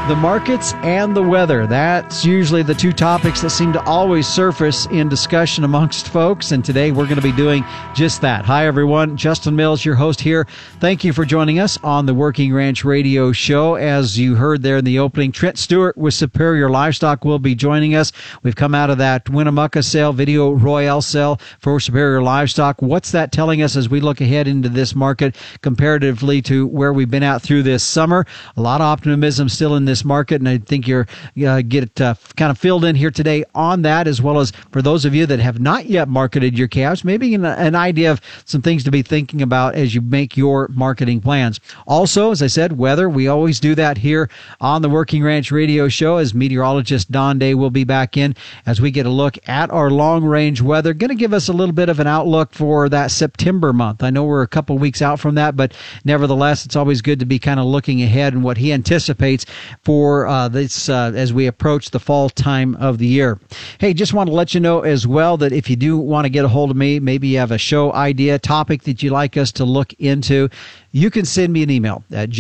The markets and the weather. That's usually the two topics that seem to always surface in discussion amongst folks. And today we're going to be doing just that. Hi, everyone. Justin Mills, your host here. Thank you for joining us on the Working Ranch Radio Show. As you heard there in the opening, Trent Stewart with Superior Livestock will be joining us. We've come out of that Winnemucca sale, Video Royale sale for Superior Livestock. What's that telling us as we look ahead into this market comparatively to where we've been at through this summer? A lot of optimism still in this market, and I think you're get kind of filled in here today on that, as well as for those of you that have not yet marketed your calves, maybe an idea of some things to be thinking about as you make your marketing plans. Also, as I said, weather, we always do that here on the Working Ranch Radio Show, as meteorologist Don Day will be back in as we get a look at our long-range weather. Going to give us a little bit of an outlook for that September month. I know we're a couple weeks out from that, but nevertheless, it's always good to be kind of looking ahead and what he anticipates for this as we approach the fall time of the year. Hey, just want to let you know as well that if you do want to get a hold of me, maybe you have a show idea, topic that you'd like us to look into, you can send me an email at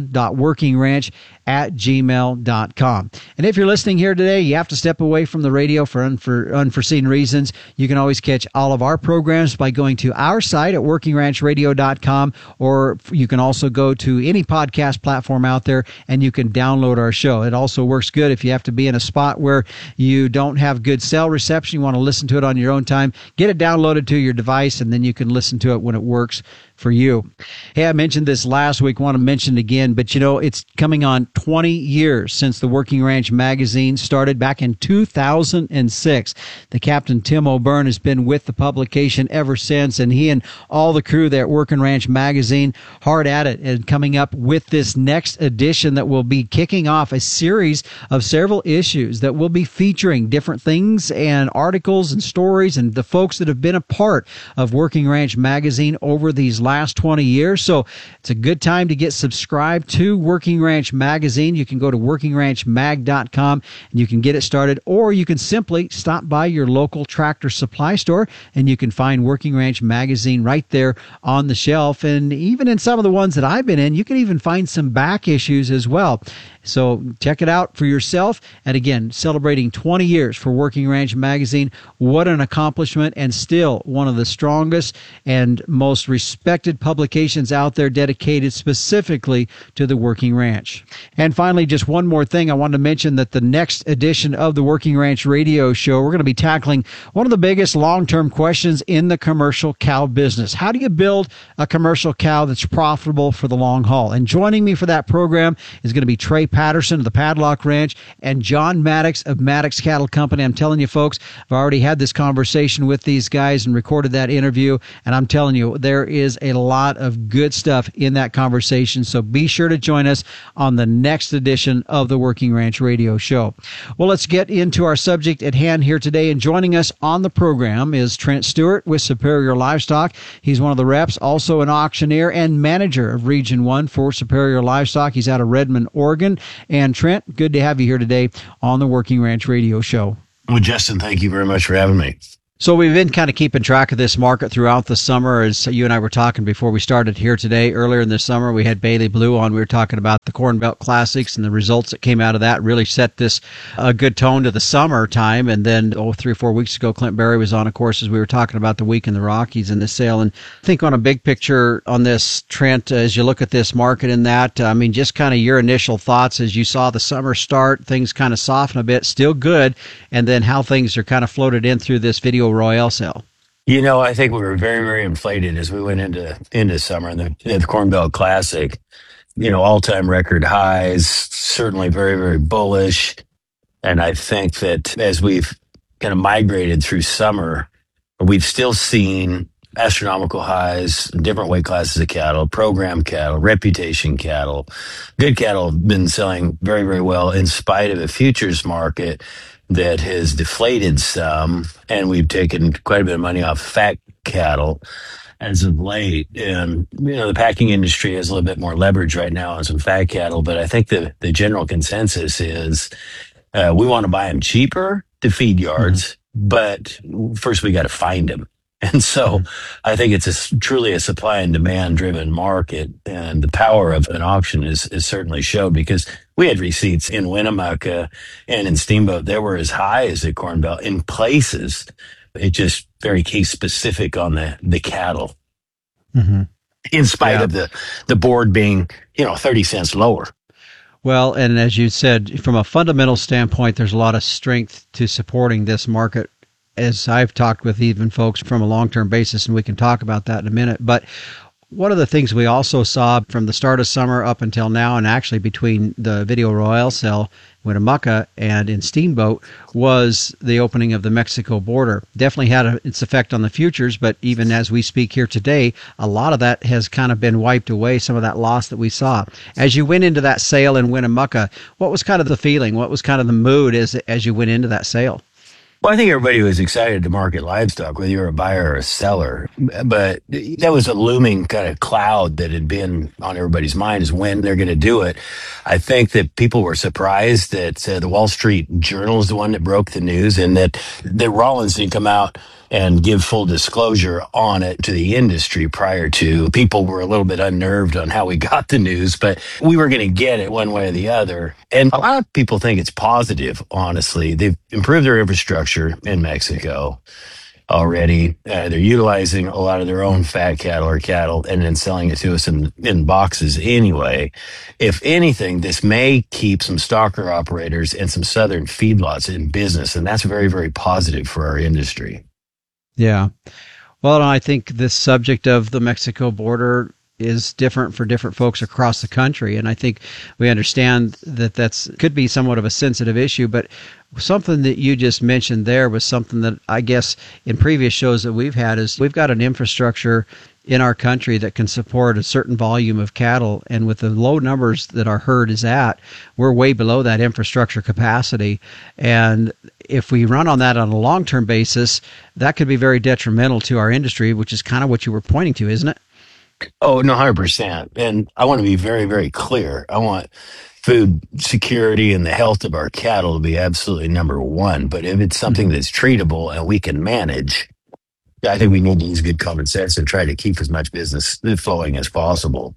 justin.workingranch@gmail.com. And if you're listening here today, you have to step away from the radio for unforeseen reasons. You can always catch all of our programs by going to our site at workingranchradio.com, or you can also go to any podcast platform out there and you can download our show. It also works good if you have to be in a spot where you don't have good cell reception, you want to listen to it on your own time, get it downloaded to your device, and then you can listen to it when it works for you. Hey, I mentioned this last week, want to mention it again, but you know, it's coming on 20 years since the Working Ranch magazine started back in 2006. The Captain Tim O'Byrne has been with the publication ever since, and he and all the crew there at Working Ranch magazine hard at it and coming up with this next edition that will be kicking off a series of several issues that will be featuring different things and articles and stories and the folks that have been a part of Working Ranch magazine over these last 20 years. So it's a good time to get subscribed to Working Ranch magazine. You can go to workingranchmag.com and you can get it started, or you can simply stop by your local Tractor Supply store and you can find Working Ranch magazine right there on the shelf. And even in some of the ones that I've been in, you can even find some back issues as well. So check it out for yourself. And again, celebrating 20 years for Working Ranch magazine. What an accomplishment, and still one of the strongest and most respected publications out there dedicated specifically to the Working Ranch. And finally, just one more thing. I wanted to mention that the next edition of the Working Ranch Radio Show, we're going to be tackling one of the biggest long-term questions in the commercial cow business. How do you build a commercial cow that's profitable for the long haul? And joining me for that program is going to be Trey Patterson of the Padlock Ranch and John Maddox of Maddox Cattle Company. I'm telling you, folks, I've already had this conversation with these guys and recorded that interview, and I'm telling you, there is a lot of good stuff in that conversation. So be sure to join us on the next edition of the Working Ranch Radio Show. Well, let's get into our subject at hand here today. And joining us on the program is Trent Stewart with Superior Livestock. He's one of the reps, also an auctioneer and manager of Region 1 for Superior Livestock. He's out of Redmond, Oregon. And Trent, good to have you here today on the Working Ranch Radio Show. Well, Justin, thank you very much for having me. So we've been kind of keeping track of this market throughout the summer. As you and I were talking before we started here today, earlier in the summer, we had Bailey Blue on. We were talking about the Corn Belt Classics and the results that came out of that really set this a good tone to the summertime. And then 3 or 4 weeks ago, Clint Berry was on, of course, as we were talking about the week in the Rockies and the sale. And I think on a big picture on this, Trent, as you look at this market and that, I mean, just kind of your initial thoughts as you saw the summer start, things kind of soften a bit, still good, and then how things are kind of floated in through this Video Royale sale. You know, I think we were very, very inflated as we went into summer and the Corn Belt Classic. You know, all-time record highs, certainly very, very bullish. And I think that as we've kind of migrated through summer, we've still seen astronomical highs, different weight classes of cattle, program cattle, reputation cattle. Good cattle have been selling very, very well in spite of a futures market that has deflated some, and we've taken quite a bit of money off fat cattle as of late. And, you know, the packing industry has a little bit more leverage right now on some fat cattle, but I think the general consensus is we want to buy them cheaper to feed yards, but first we got to find them. And so I think it's truly a supply and demand driven market, and the power of an auction is certainly showed, because We had receipts in Winnemucca and in Steamboat that were as high as the Corn Belt in places. It just very case specific on the cattle, Hmm. in spite Yeah. of the board being, 30 cents lower. Well, and as you said, from a fundamental standpoint, there's a lot of strength to supporting this market. As I've talked with even folks from a long-term basis, and we can talk about that in a minute. But one of the things we also saw from the start of summer up until now, and actually between the Video Royale sale, Winnemucca, and in Steamboat, was the opening of the Mexico border. Definitely had its effect on the futures, but even as we speak here today, a lot of that has kind of been wiped away, some of that loss that we saw. As you went into that sale in Winnemucca, what was kind of the feeling? What was kind of the mood as you went into that sale? Well, I think everybody was excited to market livestock, whether you're a buyer or a seller. But that was a looming kind of cloud that had been on everybody's mind, is when they're going to do it. I think that people were surprised that the Wall Street Journal is the one that broke the news, and that Rollins didn't come out and give full disclosure on it to the industry prior to. People were a little bit unnerved on how we got the news, but we were going to get it one way or the other. And a lot of people think it's positive, honestly. They've improved their infrastructure in Mexico already. They're utilizing a lot of their own fat cattle or cattle and then selling it to us in boxes anyway. If anything, this may keep some stocker operators and some southern feedlots in business, and that's very, very positive for our industry. Yeah. Well, I think this subject of the Mexico border is different for different folks across the country. And I think we understand that that's could be somewhat of a sensitive issue, but something that you just mentioned there was something that I guess in previous shows that we've had is we've got an infrastructure in our country that can support a certain volume of cattle. And with the low numbers that our herd is at, we're way below that infrastructure capacity. And if we run on that on a long-term basis, that could be very detrimental to our industry, which is kind of what you were pointing to, isn't it? Oh, no, 100%. And I want to be very, very clear. I want food security and the health of our cattle to be absolutely number one. But if it's something that's treatable and we can manage, I think we need to use good common sense and try to keep as much business flowing as possible.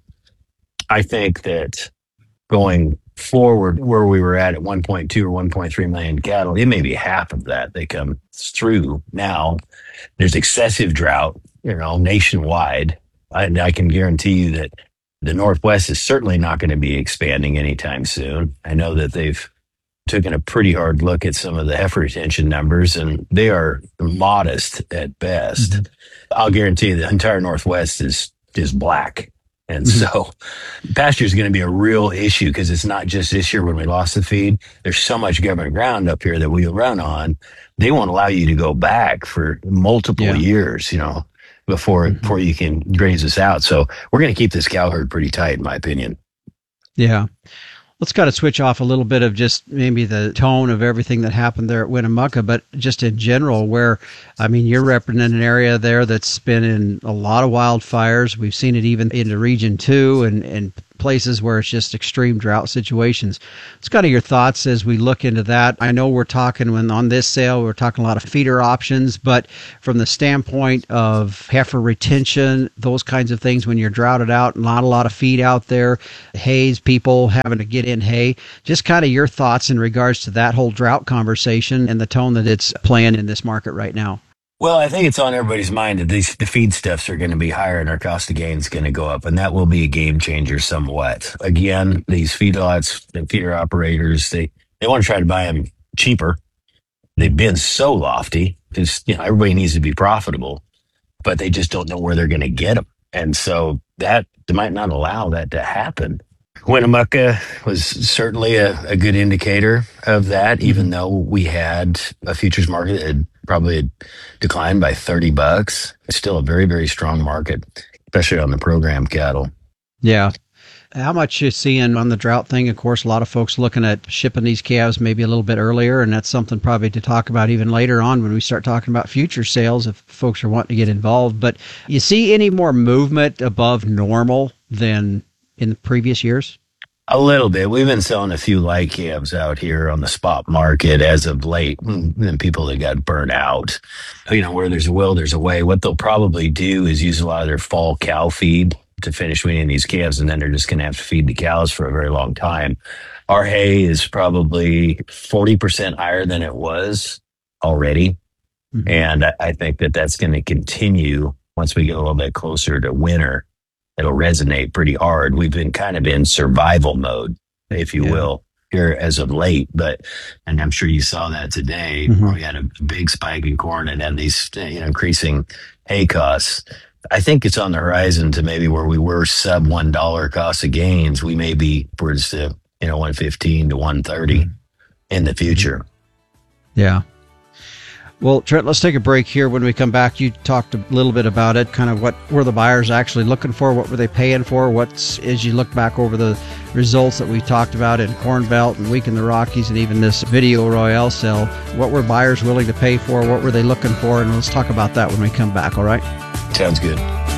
I think that going forward, where we were at 1.2 or 1.3 million cattle, it may be half of that they come through now. There's excessive drought, nationwide. I can guarantee you that the Northwest is certainly not going to be expanding anytime soon. I know that they've taken a pretty hard look at some of the heifer retention numbers, and they are modest at best. Mm-hmm. I'll guarantee you the entire Northwest is black. And Mm-hmm. so pasture is going to be a real issue, because it's not just this year when we lost the feed. There's so much government ground up here that we run on. They won't allow you to go back for multiple years, before you can graze this out. So we're going to keep this cow herd pretty tight, in my opinion. Yeah. Let's kind of switch off a little bit of just maybe the tone of everything that happened there at Winnemucca, but just in general, where, I mean, you're representing an area there that's been in a lot of wildfires. We've seen it even in the region too, and places where it's just extreme drought situations. It's kind of your thoughts as we look into that. I know we're talking on this sale, we're talking a lot of feeder options, but from the standpoint of heifer retention, those kinds of things, when you're droughted out, not a lot of feed out there, hays, people having to get in hay, just kind of your thoughts in regards to that whole drought conversation and the tone that it's playing in this market right now. Well, I think it's on everybody's mind that the feedstuffs are going to be higher and our cost of gain is going to go up, and that will be a game changer somewhat. Again, these feedlots and feeder operators, they want to try to buy them cheaper. They've been so lofty because everybody needs to be profitable, but they just don't know where they're going to get them, and so that they might not allow that to happen. Winnemucca was certainly a good indicator of that, even though we had a futures market that had probably declined by $30. It's still a very, very strong market, especially on the program cattle. Yeah. How much you seeing on the drought thing? Of course, a lot of folks looking at shipping these calves maybe a little bit earlier, and that's something probably to talk about even later on when we start talking about future sales if folks are wanting to get involved. But you see any more movement above normal than in the previous years? A little bit. We've been selling a few light calves out here on the spot market as of late. And people that got burnt out, where there's a will, there's a way. What they'll probably do is use a lot of their fall cow feed to finish weaning these calves, and then they're just going to have to feed the cows for a very long time. Our hay is probably 40% higher than it was already. Mm-hmm. And I think that that's going to continue once we get a little bit closer to winter. It'll resonate pretty hard. We've been kind of in survival mode, if you will, here as of late. And I'm sure you saw that today, where we had a big spike in corn and then these increasing hay costs. I think it's on the horizon to maybe where we were sub $1 cost of gains. We may be towards the 115 to 130 in the future. Yeah. Well, Trent, let's take a break here. When we come back, you talked a little bit about it, kind of what were the buyers actually looking for? What were they paying for? As you look back over the results that we talked about in Corn Belt and Week in the Rockies and even this Video Royale sale, what were buyers willing to pay for? What were they looking for? And let's talk about that when we come back, all right? Sounds good.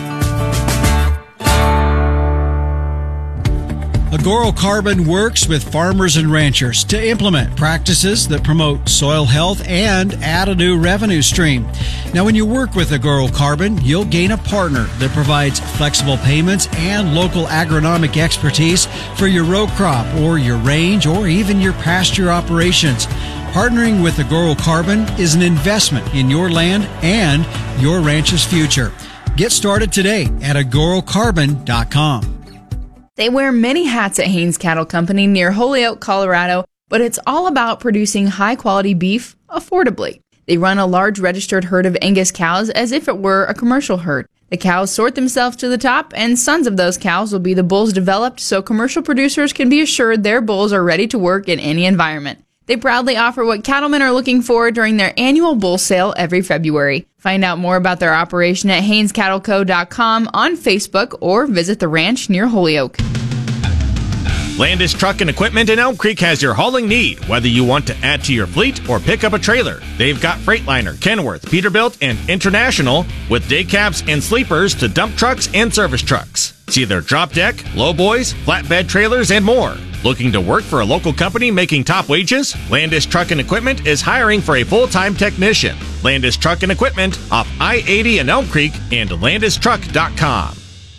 Agoro Carbon works with farmers and ranchers to implement practices that promote soil health and add a new revenue stream. Now, when you work with Agoro Carbon, you'll gain a partner that provides flexible payments and local agronomic expertise for your row crop or your range or even your pasture operations. Partnering with Agoro Carbon is an investment in your land and your ranch's future. Get started today at agorocarbon.com. They wear many hats at Haines Cattle Company near Holyoke, Colorado, but it's all about producing high-quality beef affordably. They run a large registered herd of Angus cows as if it were a commercial herd. The cows sort themselves to the top, and sons of those cows will be the bulls developed so commercial producers can be assured their bulls are ready to work in any environment. They proudly offer what cattlemen are looking for during their annual bull sale every February. Find out more about their operation at HainesCattleCo.com on Facebook or visit the ranch near Holyoke. Landis Truck and Equipment in Elm Creek has your hauling need, whether you want to add to your fleet or pick up a trailer. They've got Freightliner, Kenworth, Peterbilt, and International, with day cabs and sleepers to dump trucks and service trucks. See their drop deck, lowboys, flatbed trailers, and more. Looking to work for a local company making top wages? Landis Truck and Equipment is hiring for a full-time technician. Landis Truck and Equipment off I-80 in Elm Creek and LandisTruck.com.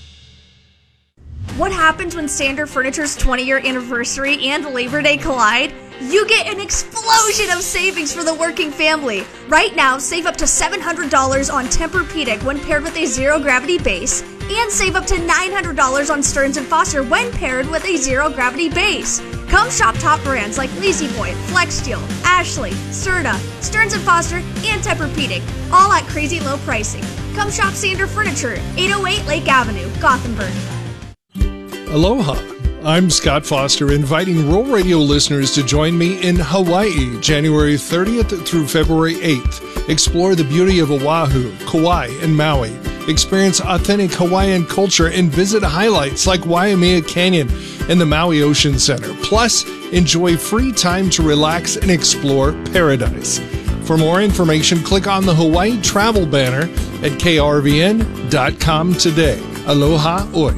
What happens when Standard Furniture's 20-year anniversary and Labor Day collide? You get an explosion of savings for the working family. Right now, save up to $700 on Tempur-Pedic when paired with a zero-gravity base, and save up to $900 on Stearns & Foster when paired with a zero-gravity base. Come shop top brands like La-Z-Boy, Flexsteel, Ashley, Serta, Stearns & Foster, and Tempur-Pedic, all at crazy low pricing. Come shop Standard Furniture, 808 Lake Avenue, Gothenburg. Aloha. I'm Scott Foster, inviting Rural Radio listeners to join me in Hawaii, January 30th through February 8th. Explore the beauty of Oahu, Kauai, and Maui. Experience authentic Hawaiian culture and visit highlights like Waimea Canyon and the Maui Ocean Center. Plus, enjoy free time to relax and explore paradise. For more information, click on the Hawaii travel banner at krvn.com today. Aloha oi.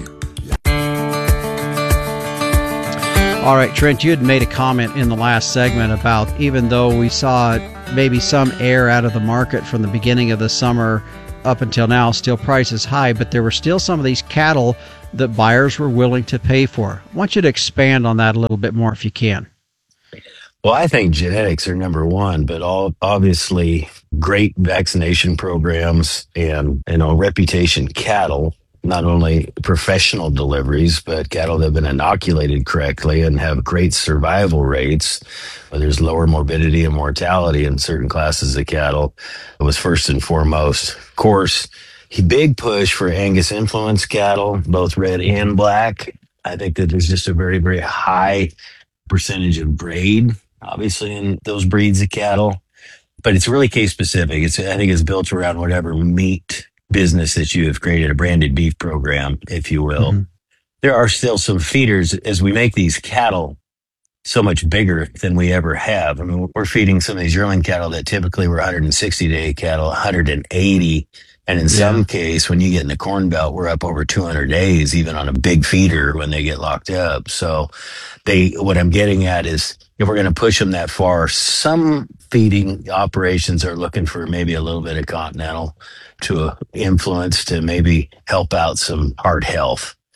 All right, Trent, you had made a comment in the last segment about even though we saw maybe some air out of the market from the beginning of the summer up until now, still prices high, but there were still some of these cattle that buyers were willing to pay for. I want you to expand on that a little bit more if you can. Well, I think genetics are number one, but obviously great vaccination programs and reputation cattle. Not only professional deliveries, but cattle that have been inoculated correctly and have great survival rates. There's lower morbidity and mortality in certain classes of cattle. It was first and foremost. Of course, big push for Angus influence cattle, both red and black. I think that there's just a very, very high percentage of braid, obviously, in those breeds of cattle. But it's really case specific. I think it's built around whatever meat business that you have created, a branded beef program, if you will. Mm-hmm. There are still some feeders as we make these cattle so much bigger than we ever have. I mean, we're feeding some of these yearling cattle that typically were 160-day cattle, 180. And in some case, when you get in the Corn Belt, we're up over 200 days, even on a big feeder when they get locked up. So what I'm getting at is if we're going to push them that far, some feeding operations are looking for maybe a little bit of continental to influence to maybe help out some heart health.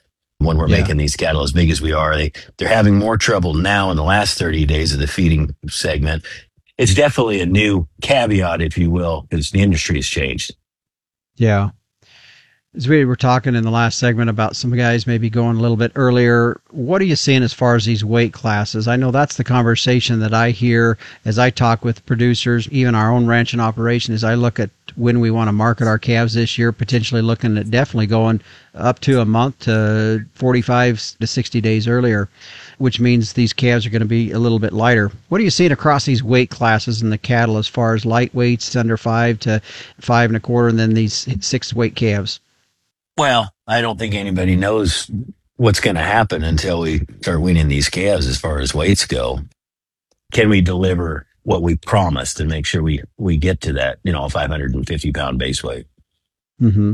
when we're making these cattle as big as we are. They're having more trouble now in the last 30 days of the feeding segment. It's definitely a new caveat, if you will, because the industry has changed. Yeah. As we were talking in the last segment about some guys maybe going a little bit earlier, what are you seeing as far as these weight classes? I know that's the conversation that I hear as I talk with producers, even our own ranch and operation, as I look at when we want to market our calves this year, potentially looking at definitely going up to a month to 45 to 60 days earlier, which means these calves are going to be a little bit lighter. What are you seeing across these weight classes in the cattle as far as light weights under 5 to 5 1/4, and then these 6 weight calves? Well, I don't think anybody knows what's going to happen until we start weaning these calves as far as weights go. Can we deliver what we promised and make sure we get to that, 550-pound base weight? Mm-hmm.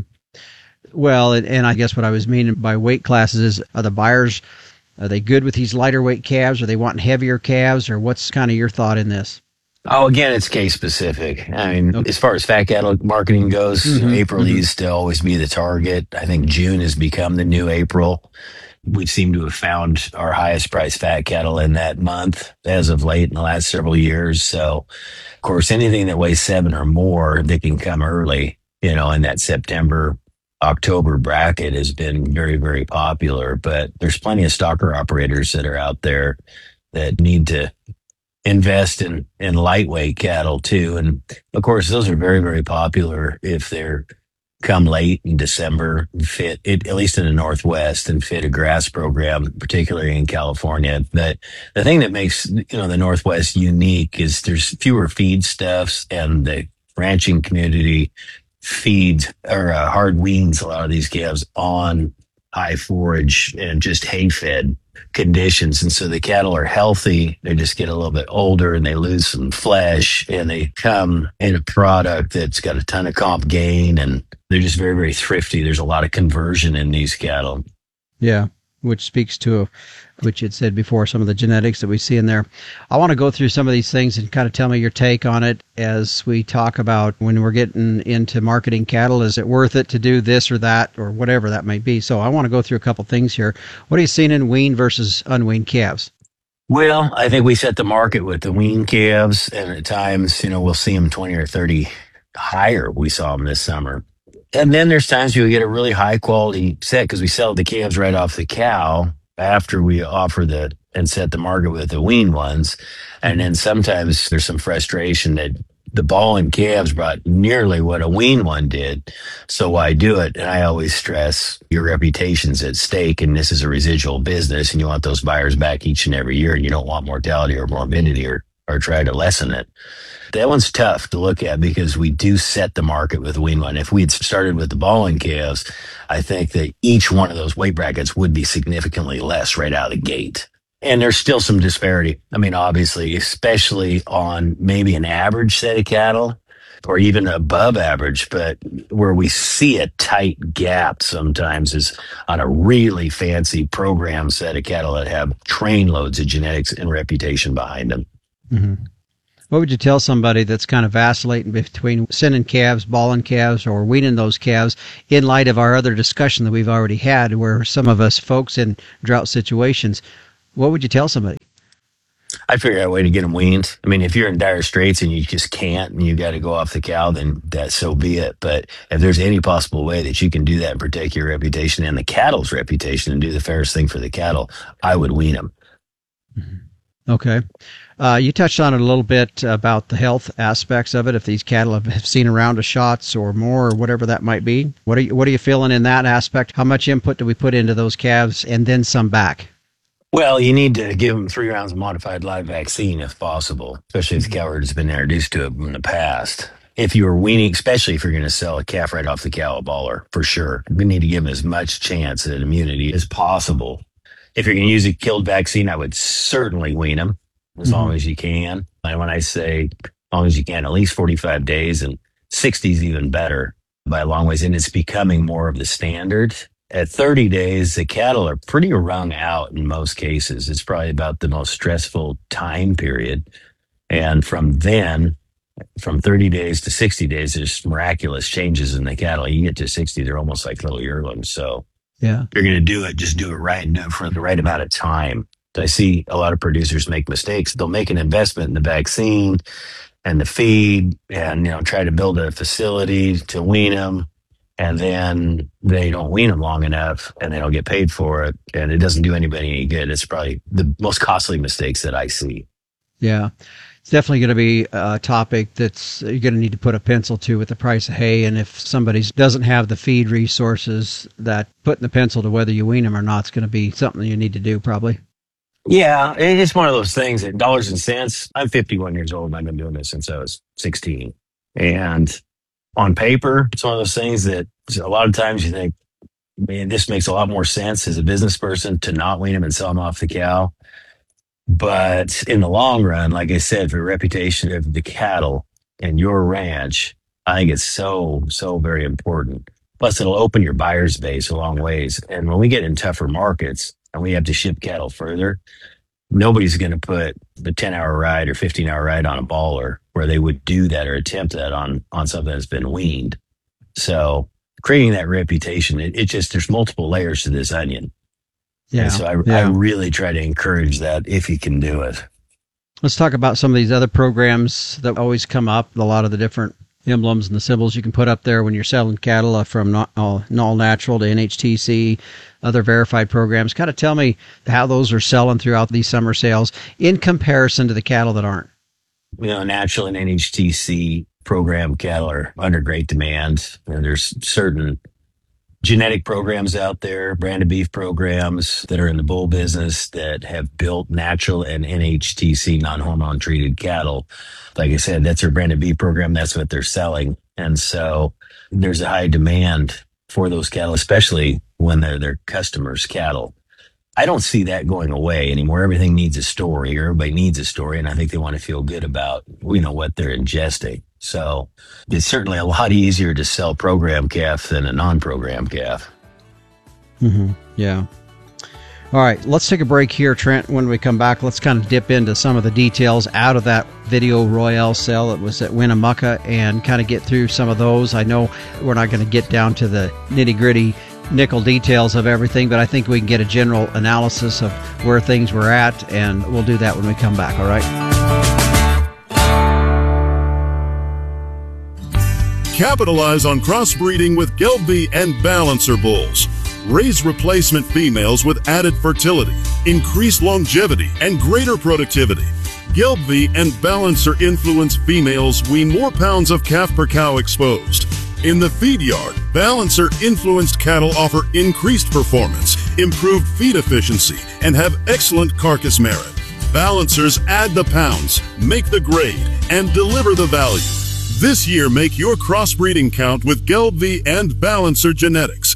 Well, and I guess what I was meaning by weight classes is, are the buyers, are they good with these lighter weight calves? Are they wanting heavier calves? Or what's kind of your thought in this? Oh, again, it's case specific. I mean, as far as fat cattle marketing goes, April needs to always be the target. I think June has become the new April. We seem to have found our highest priced fat cattle in that month as of late in the last several years. So, of course, anything that weighs 7 or more, they can come early, in that September, October bracket has been very, very popular. But there's plenty of stocker operators that are out there that need to invest in lightweight cattle too. And of course, those are very, very popular if they're come late in December, fit it, at least in the Northwest, and fit a grass program, particularly in California. But the thing that makes, the Northwest unique is there's fewer feedstuffs, and the ranching community feeds or hard weans a lot of these calves on high forage and just hay fed conditions. And so the cattle are healthy. They just get a little bit older and they lose some flesh, and they come in a product that's got a ton of comp gain, and they're just very, very thrifty. There's a lot of conversion in these cattle. Yeah, which speaks to, which you'd said before, some of the genetics that we see in there. I want to go through some of these things and kind of tell me your take on it as we talk about when we're getting into marketing cattle. Is it worth it to do this or that or whatever that might be? So I want to go through a couple things here. What are you seeing in weaned versus unweaned calves? Well, I think we set the market with the wean calves, and at times, we'll see them 20 or 30 higher. We saw them this summer. And then there's times you get a really high quality set because we sell the calves right off the cow after we offer and set the market with the wean ones. And then sometimes there's some frustration that the balling calves brought nearly what a wean one did. So why do it? And I always stress your reputation's at stake, and this is a residual business, and you want those buyers back each and every year, and you don't want mortality or morbidity or try to lessen it. That one's tough to look at because we do set the market with wean one. If we had started with the balling calves, I think that each one of those weight brackets would be significantly less right out of the gate. And there's still some disparity. I mean, obviously, especially on maybe an average set of cattle or even above average, but where we see a tight gap sometimes is on a really fancy program set of cattle that have train loads of genetics and reputation behind them. Mm-hmm. What would you tell somebody that's kind of vacillating between sending calves, balling calves, or weaning those calves in light of our other discussion that we've already had where some of us folks in drought situations, what would you tell somebody? I'd figure out a way to get them weaned. I mean, if you're in dire straits and you just can't and you got to go off the cow, then that so be it. But if there's any possible way that you can do that and protect your reputation and the cattle's reputation and do the fairest thing for the cattle, I would wean them. Mm-hmm. Okay. You touched on it a little bit about the health aspects of it. If these cattle have seen a round of shots or more or whatever that might be, what are you feeling in that aspect? How much input do we put into those calves and then some back? Well, you need to give them 3 rounds of modified live vaccine if possible, especially if the cow herd has been introduced to it in the past. If you were weaning, especially if you're going to sell a calf right off the cow, a baller, for sure. We need to give them as much chance at immunity as possible. If you're going to use a killed vaccine, I would certainly wean them as long as you can. And when I say as long as you can, at least 45 days, and 60 is even better by a long ways. And it's becoming more of the standard. At 30 days, the cattle are pretty wrung out in most cases. It's probably about the most stressful time period. And from 30 days to 60 days, there's miraculous changes in the cattle. You get to 60, they're almost like little yearlings. So Yeah. If you're going to do it, just do it right and do it for the right amount of time. I see a lot of producers make mistakes. They'll make an investment in the vaccine and the feed and, try to build a facility to wean them. And then they don't wean them long enough and they don't get paid for it. And it doesn't do anybody any good. It's probably the most costly mistakes that I see. Yeah. It's definitely going to be a topic that's you're going to need to put a pencil to with the price of hay. And if somebody doesn't have the feed resources, that putting the pencil to whether you wean them or not is going to be something you need to do probably. Yeah, it's one of those things that dollars and cents. I'm 51 years old and I've been doing this since I was 16. And on paper, it's one of those things that a lot of times you think, man, this makes a lot more sense as a business person to not wean them and sell them off the cow. But in the long run, like I said, for the reputation of the cattle and your ranch, I think it's so, so very important. Plus, it'll open your buyer's base a long ways. And when we get in tougher markets and we have to ship cattle further, nobody's going to put the 10-hour ride or 15-hour ride on a baller where they would do that or attempt that on something that's been weaned. So creating that reputation, it just, there's multiple layers to this onion. Yeah. And so I really try to encourage that if you can do it. Let's talk about some of these other programs that always come up, a lot of the different emblems and the symbols you can put up there when you're selling cattle from All Natural to NHTC, other verified programs. Kind of tell me how those are selling throughout these summer sales in comparison to the cattle that aren't. Natural and NHTC program cattle are under great demand. There's certain genetic programs out there, branded beef programs that are in the bull business that have built natural and NHTC non-hormone treated cattle. Like I said, that's their branded beef program. That's what they're selling. And so there's a high demand for those cattle, especially when they're their customers' cattle. I don't see that going away anymore. Everything needs a story, or everybody needs a story, and I think they want to feel good about, what they're ingesting. So it's certainly a lot easier to sell program calf than a non-program calf. Mm-hmm. Yeah. All right, let's take a break here, Trent. When we come back, let's kind of dip into some of the details out of that Video Royale sale that was at Winnemucca and kind of get through some of those. I know we're not going to get down to the nitty-gritty nickel details of everything, but I think we can get a general analysis of where things were at, and we'll do that when we come back, all right? Capitalize on crossbreeding with Gelbvieh and Balancer bulls. Raise replacement females with added fertility, increased longevity, and greater productivity. Gelbvieh and Balancer influence females wean more pounds of calf per cow exposed. In the feed yard, Balancer influenced cattle offer increased performance, improved feed efficiency, and have excellent carcass merit. Balancers add the pounds, make the grade, and deliver the value. This year, make your crossbreeding count with Gelbvieh and Balancer genetics.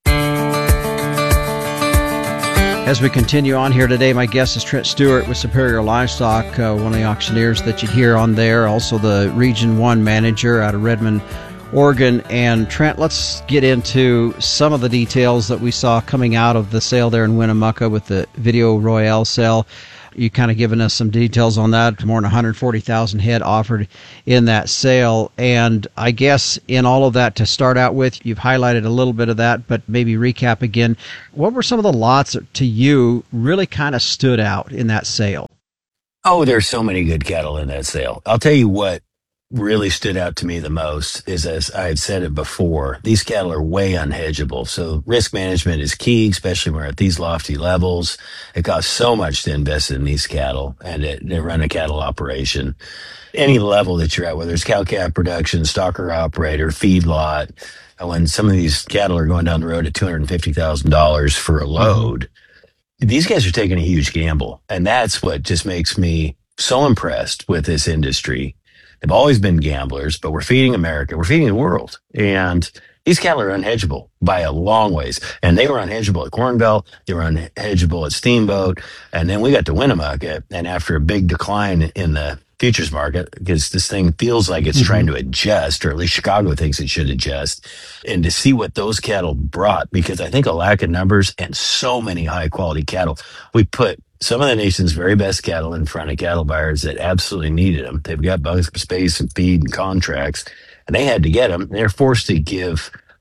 As we continue on here today, my guest is Trent Stewart with Superior Livestock, one of the auctioneers that you'd hear on there, also the Region 1 manager out of Redmond, Oregon. And Trent, let's get into some of the details that we saw coming out of the sale there in Winnemucca with the Video Royale sale. You kind of given us some details on that. More than 140,000 head offered in that sale. And I guess in all of that, to start out with, you've highlighted a little bit of that, but maybe recap again. What were some of the lots that to you really kind of stood out in that sale? Oh, there's so many good cattle in that sale. I'll tell you what really stood out to me the most is, as I've said it before, these cattle are way unhedgeable. So risk management is key, especially when we're at these lofty levels. It costs so much to invest in these cattle and to run a cattle operation. Any level that you're at, whether it's cow-calf production, stocker operator, feedlot, when some of these cattle are going down the road at $250,000 for a load, these guys are taking a huge gamble. And that's what just makes me so impressed with this industry. They've always been gamblers, but we're feeding America. We're feeding the world. And these cattle are unhedgeable by a long ways. And they were unhedgeable at Corn Belt. They were unhedgeable at Steamboat. And then we got to Winnemucca. And after a big decline in the futures market, because this thing feels like it's trying to adjust, or at least Chicago thinks it should adjust, and to see what those cattle brought, because I think a lack of numbers and so many high quality cattle, we put some of the nation's very best cattle in front of cattle buyers that absolutely needed them. They've got both space and feed and contracts, and they had to get them. They're forced to give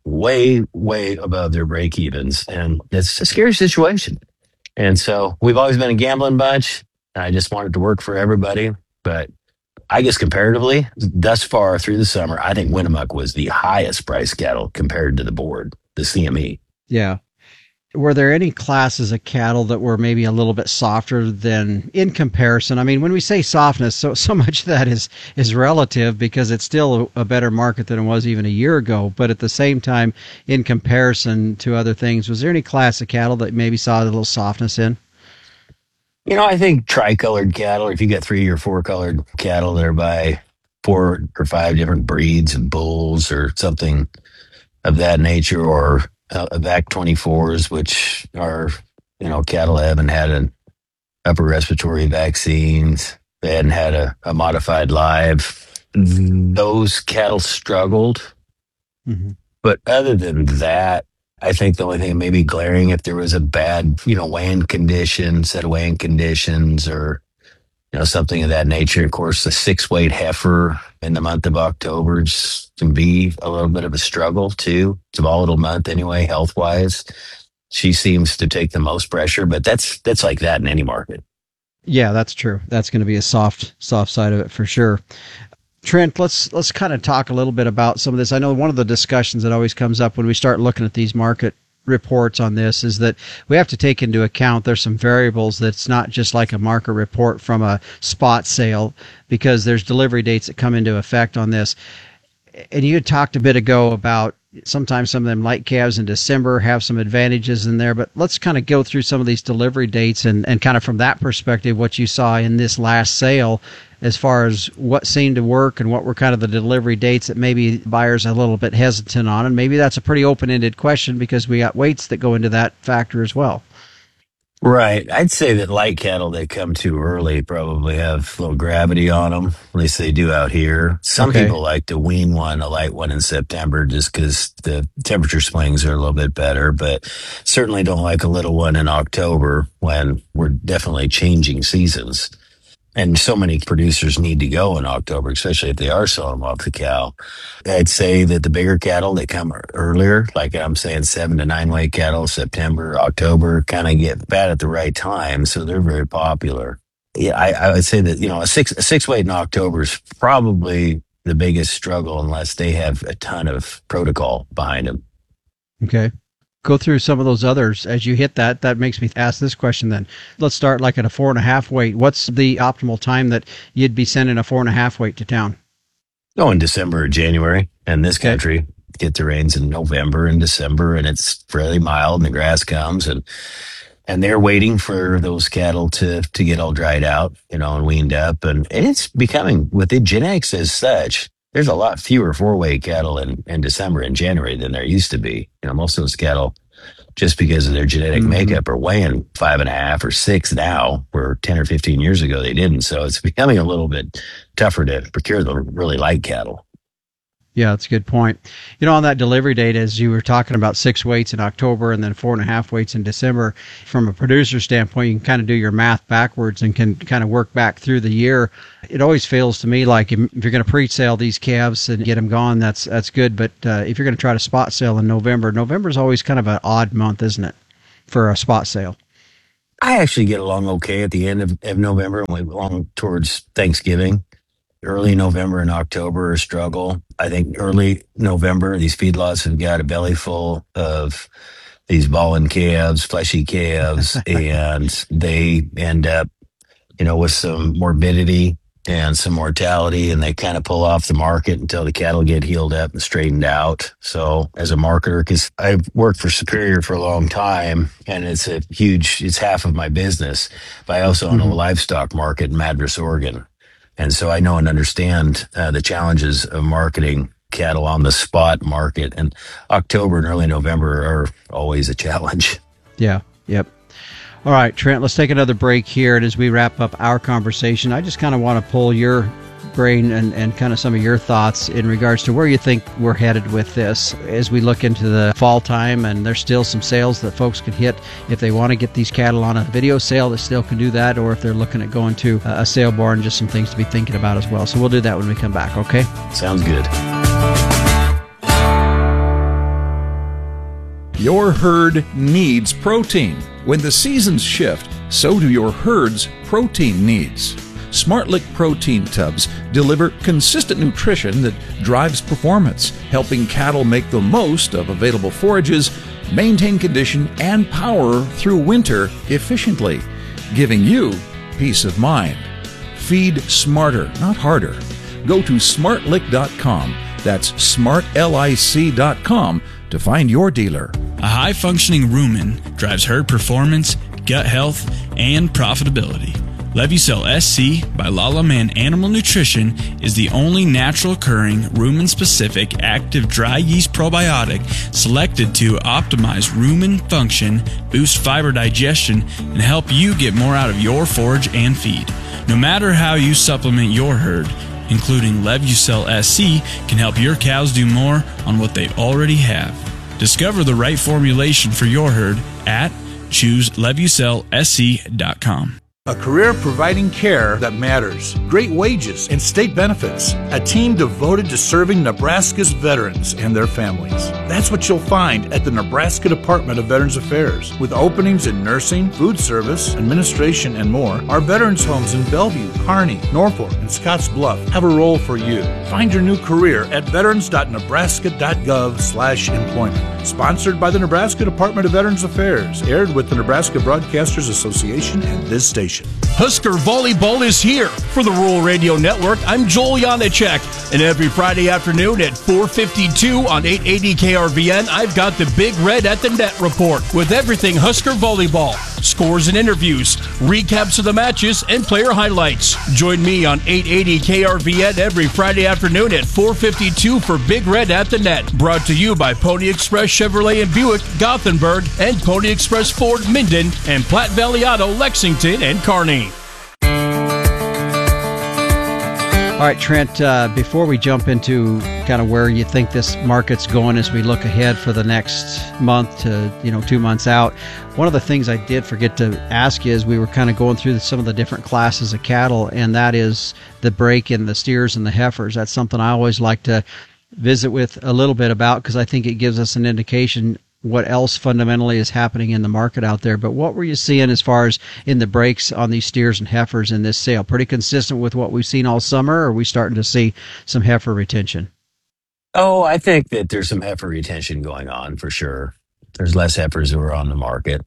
way, way above their break evens. And it's a scary situation. And so we've always been a gambling bunch. I just wanted to work for everybody. But I guess comparatively, thus far through the summer, I think Winnemucca was the highest price cattle compared to the board, the CME. Yeah. Were there any classes of cattle that were maybe a little bit softer than in comparison? I mean, when we say softness, so much of that is relative because it's still a better market than it was even a year ago. But at the same time, in comparison to other things, was there any class of cattle that maybe saw a little softness in? I think tricolored cattle, if you got 3 or 4 colored cattle that are by 4 or 5 different breeds of bulls or something of that nature, or VAC 24s, which are, cattle that haven't had an upper respiratory vaccines. They hadn't had a modified live. Those cattle struggled. Mm-hmm. But other than that, I think the only thing maybe glaring if there was a bad, weighing condition, set of weighing conditions, or, something of that nature. Of course, the 6-weight heifer in the month of October can be a little bit of a struggle too. It's a volatile month anyway, health-wise. She seems to take the most pressure, but that's like that in any market. Yeah, that's true. That's going to be a soft side of it for sure. Trent, let's kind of talk a little bit about some of this. I know one of the discussions that always comes up when we start looking at these market reports on this is that we have to take into account there's some variables that's not just like a market report from a spot sale, because there's delivery dates that come into effect on this. And you had talked a bit ago about sometimes some of them light calves in December have some advantages in there, but let's kind of go through some of these delivery dates and kind of from that perspective, what you saw in this last sale as far as what seemed to work and what were kind of the delivery dates that maybe buyers are a little bit hesitant on. And maybe that's a pretty open-ended question because we got weights that go into that factor as well. Right. I'd say that light cattle that come too early probably have a little gravity on them. At least they do out here. Some people like to wean a light one in September just because the temperature swings are a little bit better, but certainly don't like a little one in October when we're definitely changing seasons. And so many producers need to go in October, especially if they are selling them off the cow. I'd say that the bigger cattle that come earlier, like I'm saying 7 to 9 weight cattle, September, October, kind of get fat at the right time. So they're very popular. Yeah, I would say that, a six weight in October is probably the biggest struggle unless they have a ton of protocol behind them. Okay. Go through some of those others as you hit that. That makes me ask this question then. Let's start like at a 4.5 weight. What's the optimal time that you'd be sending a 4.5 weight to town? Oh, in December or January. In this country, get the rains in November and December, and it's fairly mild, and the grass comes, and they're waiting for those cattle to get all dried out, and weaned up. And it's becoming, with the genetics as such, there's a lot fewer 4-weight cattle in December and January than there used to be. Most of those cattle, just because of their genetic makeup, are weighing 5.5 or 6 now, where 10 or 15 years ago they didn't. So it's becoming a little bit tougher to procure the really light cattle. Yeah, that's a good point. On that delivery date, as you were talking about 6 weights in October and then 4.5 weights in December, from a producer standpoint, you can kind of do your math backwards and can kind of work back through the year. It always feels to me like if you're going to pre-sale these calves and get them gone, that's good. But if you're going to try to spot sale in November is always kind of an odd month, isn't it, for a spot sale? I actually get along okay at the end of November and along towards Thanksgiving. Early November and October are a struggle. I think early November, these feedlots have got a belly full of these balling calves, fleshy calves, and they end up, with some morbidity and some mortality, and they kind of pull off the market until the cattle get healed up and straightened out. So as a marketer, because I've worked for Superior for a long time, and it's half of my business, but I also own a livestock market in Madras, Oregon. And so I know and understand the challenges of marketing cattle on the spot market. And October and early November are always a challenge. Yeah. Yep. All right, Trent, let's take another break here. And as we wrap up our conversation, I just kind of want to pull your brain and kind of some of your thoughts in regards to where you think we're headed with this as we look into the fall time. And there's still some sales that folks can hit if they want to get these cattle on a video sale. They still can do that, or if they're looking at going to a sale barn, just some things to be thinking about as well. So we'll do that when we come back. Okay, sounds good. Your herd needs protein. When the seasons shift, so do your herd's protein needs. SmartLick protein tubs deliver consistent nutrition that drives performance, helping cattle make the most of available forages, maintain condition and power through winter efficiently, giving you peace of mind. Feed smarter, not harder. Go to smartlick.com. That's smartlic.com to find your dealer. A high-functioning rumen drives herd performance, gut health, and profitability. Levucel SC by Lala Man Animal Nutrition is the only natural-occurring, rumen-specific active dry yeast probiotic selected to optimize rumen function, boost fiber digestion, and help you get more out of your forage and feed. No matter how you supplement your herd, including Levucel SC can help your cows do more on what they already have. Discover the right formulation for your herd at chooselevucelsc.com. A career providing care that matters, great wages, and state benefits. A team devoted to serving Nebraska's veterans and their families. That's what you'll find at the Nebraska Department of Veterans Affairs. With openings in nursing, food service, administration, and more, our veterans homes in Bellevue, Kearney, Norfolk, and Scotts Bluff have a role for you. Find your new career at veterans.nebraska.gov/employment. Sponsored by the Nebraska Department of Veterans Affairs. Aired with the Nebraska Broadcasters Association and this station. Husker Volleyball is here. For the Rural Radio Network, I'm Joel Janacek. And every Friday afternoon at 4:52 on 880 KRVN, I've got the Big Red at the Net report with everything Husker Volleyball. Scores and interviews, recaps of the matches, and player highlights. Join me on 880 KRVN every Friday afternoon at 4:52 for Big Red at the Net. Brought to you by Pony Express Chevrolet and Buick, Gothenburg, and Pony Express Ford, Minden, and Platte Valley Auto, Lexington, and Kearney. All right, Trent, before we jump into kind of where you think this market's going as we look ahead for the next month to, 2 months out, one of the things I did forget to ask you is we were kind of going through some of the different classes of cattle, and that is the break in the steers and the heifers. That's something I always like to visit with a little bit about because I think it gives us an indication what else fundamentally is happening in the market out there. But what were you seeing as far as in the breaks on these steers and heifers in this sale? Pretty consistent with what we've seen all summer, or are we starting to see some heifer retention? Oh, I think that there's some heifer retention going on for sure. There's less heifers who are on the market.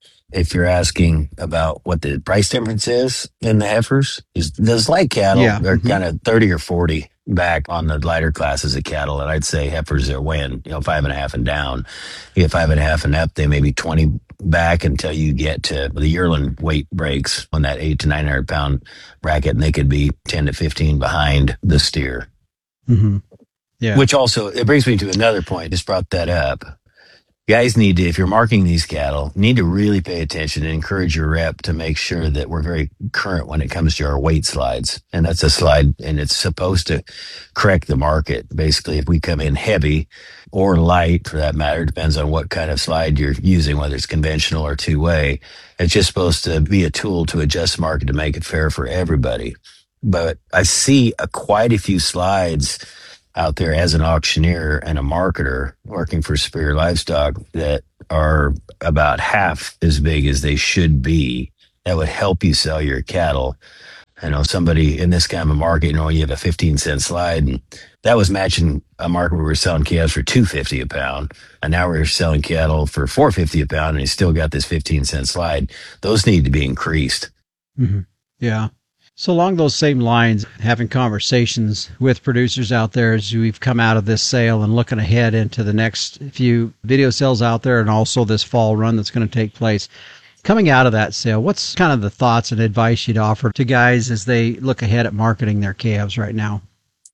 If you're asking about what the price difference is in the heifers, those light cattle are kind of 30 or 40 back on the lighter classes of cattle. And I'd say heifers are weighing, 5.5 and down. You get 5.5 and up, they may be 20 back until you get to the yearling weight breaks on that 800 to 900 pound bracket. And they could be 10 to 15 behind the steer. Mm-hmm. Yeah. Which also, it brings me to another point. Just brought that up. Guys need to, if you're marking these cattle, need to really pay attention and encourage your rep to make sure that we're very current when it comes to our weight slides. And that's a slide, and it's supposed to correct the market. Basically, if we come in heavy or light, for that matter, depends on what kind of slide you're using, whether it's conventional or two-way. It's just supposed to be a tool to adjust the market to make it fair for everybody. But I see quite a few slides out there as an auctioneer and a marketer working for Superior Livestock that are about half as big as they should be. That would help you sell your cattle. I know somebody in this kind of a market, you have a 15-cent slide, and that was matching a market where we were selling calves for $2.50 a pound, and now we're selling cattle for $4.50 a pound, and you still got this 15-cent slide. Those need to be increased. Mm-hmm. Yeah. So along those same lines, having conversations with producers out there as we've come out of this sale and looking ahead into the next few video sales out there and also this fall run that's going to take place. Coming out of that sale, what's kind of the thoughts and advice you'd offer to guys as they look ahead at marketing their calves right now?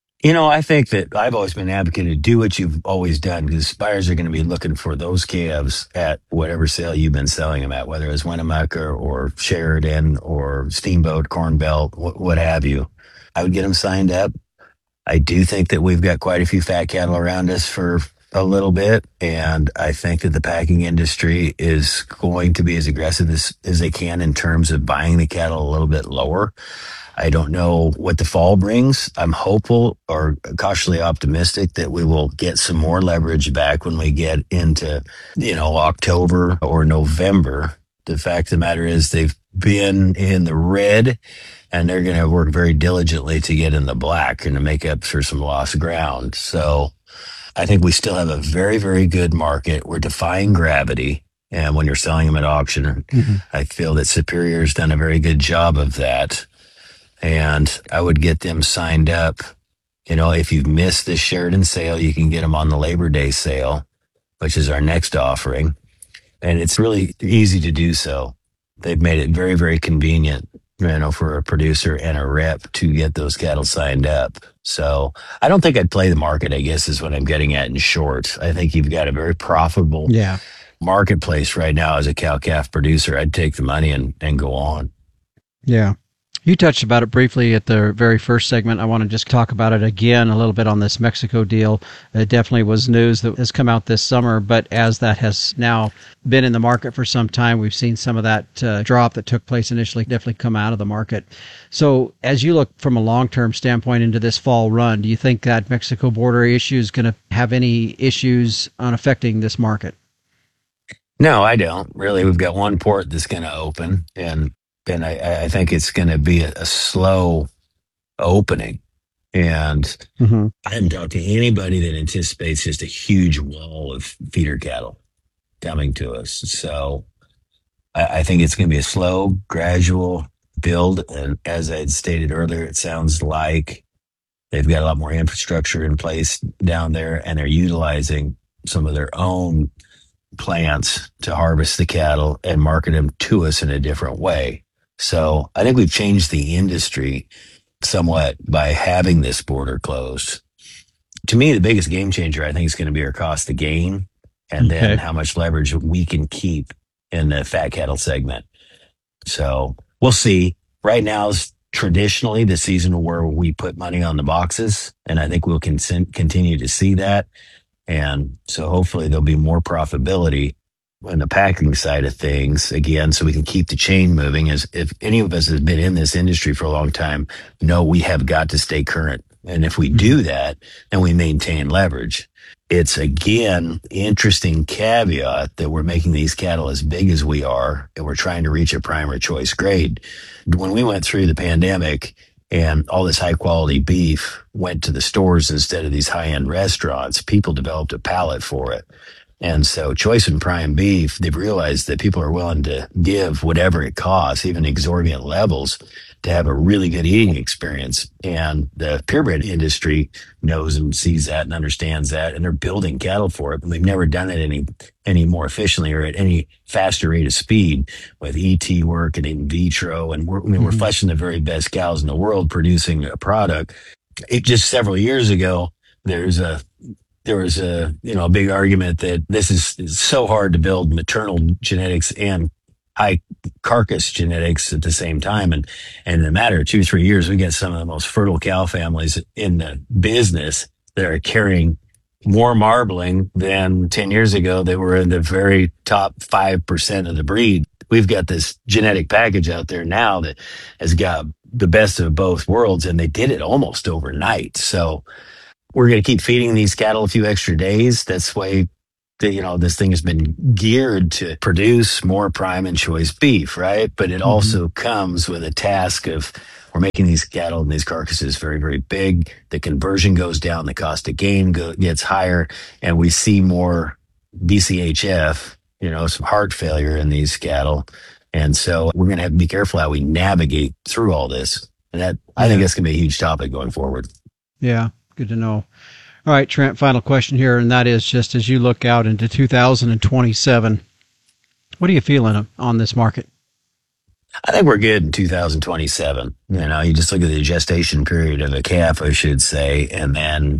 I think that I've always been an advocate to do what you've always done, because buyers are going to be looking for those calves at whatever sale you've been selling them at, whether it's Winnemucca or Sheridan or Steamboat, Corn Belt, what have you. I would get them signed up. I do think that we've got quite a few fat cattle around us for a little bit, and I think that the packing industry is going to be as aggressive as they can in terms of buying the cattle a little bit lower. I don't know what the fall brings. I'm hopeful or cautiously optimistic that we will get some more leverage back when we get into, October or November. The fact of the matter is they've been in the red, and they're going to work very diligently to get in the black and to make up for some lost ground. So I think we still have a very, very good market. We're defying gravity. And when you're selling them at auction, I feel that Superior's done a very good job of that. And I would get them signed up. If you've missed this Sheridan sale, you can get them on the Labor Day sale, which is our next offering. And it's really easy to do so. They've made it very, very convenient, for a producer and a rep to get those cattle signed up. So I don't think I'd play the market, I guess, is what I'm getting at in short. I think you've got a very profitable marketplace right now as a cow-calf producer. I'd take the money and go on. Yeah. You touched about it briefly at the very first segment. I want to just talk about it again a little bit on this Mexico deal. It definitely was news that has come out this summer, but as that has now been in the market for some time, we've seen some of that drop that took place initially definitely come out of the market. So as you look from a long-term standpoint into this fall run, do you think that Mexico border issue is going to have any issues on affecting this market? No, I don't. Really, we've got one port that's going to open, and I think it's going to be a slow opening. And I haven't talked to anybody that anticipates just a huge wall of feeder cattle coming to us. So I think it's going to be a slow, gradual build. And as I had stated earlier, it sounds like they've got a lot more infrastructure in place down there, and they're utilizing some of their own plants to harvest the cattle and market them to us in a different way. So I think we've changed the industry somewhat by having this border closed. To me, the biggest game changer, I think, is going to be our cost of gain, and then how much leverage we can keep in the fat cattle segment. So we'll see. Right now is traditionally the season where we put money on the boxes, and I think we'll continue to see that. And so hopefully there'll be more profitability on the packing side of things, again, so we can keep the chain moving. As if any of us has been in this industry for a long time, know we have got to stay current. And if we do that, then we maintain leverage. It's, again, interesting caveat that we're making these cattle as big as we are, and we're trying to reach a prime or choice grade. When we went through the pandemic and all this high quality beef went to the stores instead of these high end restaurants, people developed a palate for it. And so choice and prime beef, they've realized that people are willing to give whatever it costs, even exorbitant levels, to have a really good eating experience. And the purebred industry knows and sees that and understands that, and they're building cattle for it. And they've never done it any more efficiently or at any faster rate of speed with ET work and in vitro. And we're fleshing the very best cows in the world producing a product. Just several years ago, there was a big argument that this is so hard to build maternal genetics and high carcass genetics at the same time. And in a matter of 2-3 years, we get some of the most fertile cow families in the business that are carrying more marbling than 10 years ago. They were in the very top 5% of the breed. We've got this genetic package out there now that has got the best of both worlds, and they did it almost overnight. So we're going to keep feeding these cattle a few extra days. That's why this thing has been geared to produce more prime and choice beef, right? But it also comes with a task of we're making these cattle and these carcasses very, very big. The conversion goes down, the cost of gain gets higher, and we see more BCHF, some heart failure in these cattle. And so we're going to have to be careful how we navigate through all this. And I think that's going to be a huge topic going forward. Yeah, good to know. All right, Trent, final question here, and that is just as you look out into 2027, what are you feeling on this market? I think we're good in 2027. You just look at the gestation period of a calf, I should say, and then